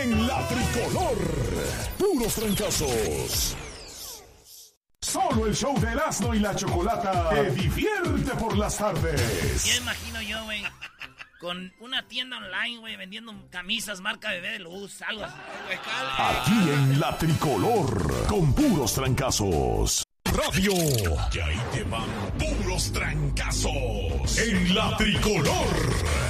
en la tricolor. Puros trancazos. Solo el show de Erasmo y la Chocolata te divierte por las tardes. Ya imagino yo, güey, con una tienda online, güey, vendiendo camisas marca Bebé de Luz, algo así. Aquí en la tricolor, con puros trancazos. Radio. Y ahí te van puros trancazos. En la tricolor.